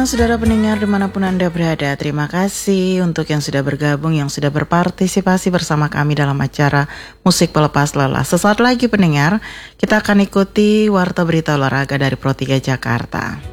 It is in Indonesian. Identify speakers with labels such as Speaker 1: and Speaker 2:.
Speaker 1: Saudara pendengar dimanapun Anda berada, terima kasih untuk yang sudah bergabung, yang sudah berpartisipasi bersama kami dalam acara Musik Pelepas Lelah. Sesaat lagi pendengar, kita akan ikuti Warta Berita Olahraga dari Pro 3 Jakarta.